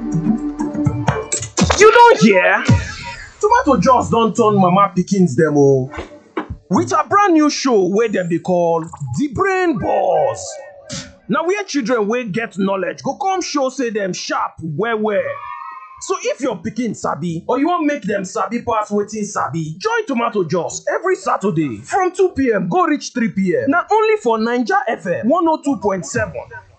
You don't hear? Tomato Jaws don turn mama pikins dem o. With a brand new show wey dem dey call The Brain Boss. Na where children wey get knowledge go come show say dem sharp well well. So if your pikin sabi or you wan make dem sabi pass wetin sabi, join Tomato Jaws every Saturday from 2 p.m. go reach 3 p.m. Na only for Naija FM 102.7